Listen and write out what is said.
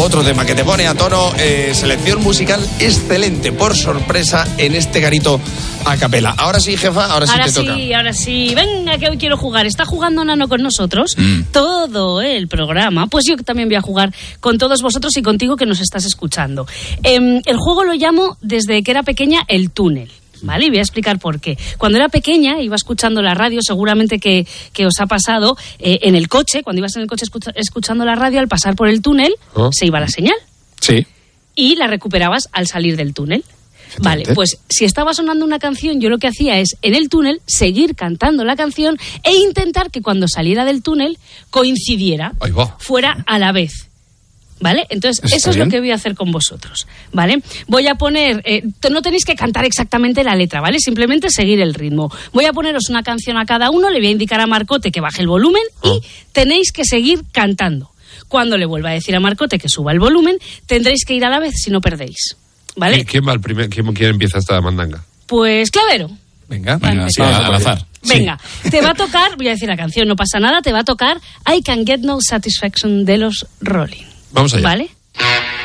Otro tema que te pone a tono, selección musical excelente, por sorpresa, en este garito a capela. Ahora sí, jefa, ahora sí te toca. Ahora sí. Venga, que hoy quiero jugar. Está jugando Nano con nosotros todo el programa. Pues yo también voy a jugar con todos vosotros y contigo que nos estás escuchando. El juego lo llamo, desde que era pequeña, el túnel. ¿Vale? Y voy a explicar por qué. Cuando era pequeña, iba escuchando la radio, seguramente que os ha pasado, en el coche, cuando ibas en el coche escuchando la radio, al pasar por el túnel, se iba la señal. Sí. Y la recuperabas al salir del túnel. Vale, pues si estaba sonando una canción, yo lo que hacía es, en el túnel, seguir cantando la canción e intentar que cuando saliera del túnel coincidiera, fuera a la vez. ¿Vale? Entonces, eso es lo que voy a hacer con vosotros, ¿vale? Voy a poner, no tenéis que cantar exactamente la letra, ¿vale? Simplemente seguir el ritmo. Voy a poneros una canción a cada uno, le voy a indicar a Marcote que baje el volumen y tenéis que seguir cantando. Cuando le vuelva a decir a Marcote que suba el volumen, tendréis que ir a la vez si no perdéis, ¿vale? ¿Quién empieza esta mandanga? Pues Clavero. Venga, sí, al azar. Venga, te va a tocar, voy a decir la canción, no pasa nada, te va a tocar I Can Get No Satisfaction de los Rolling. Vamos allá. ¿Vale?